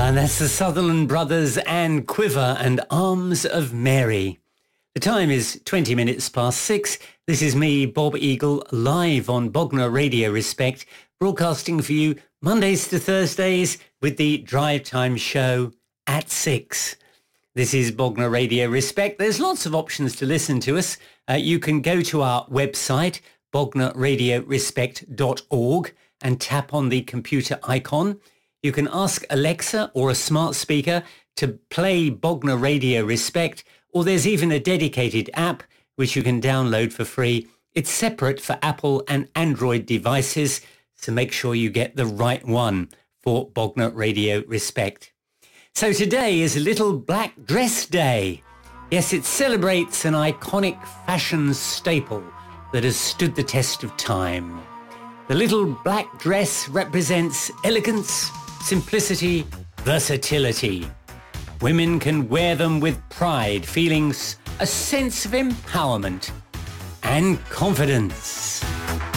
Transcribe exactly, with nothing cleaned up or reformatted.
And that's the Sutherland Brothers and Quiver and Arms of Mary. The time is twenty minutes past six. This is me, Bob Eagle, live on Bognor Radio Respect, broadcasting for you Mondays to Thursdays with the Drive Time show at six. This is Bognor Radio Respect. There's lots of options to listen to us. Uh, you can go to our website, bognor radio respect dot org, and tap on the computer icon. You can ask Alexa or a smart speaker to play Bognor Radio Respect, or there's even a dedicated app which you can download for free. It's separate for Apple and Android devices, so make sure you get the right one for Bognor Radio Respect. So today is Little Black Dress Day. Yes, it celebrates an iconic fashion staple that has stood the test of time. The little black dress represents elegance, simplicity, versatility. Women can wear them with pride, feeling a sense of empowerment and confidence.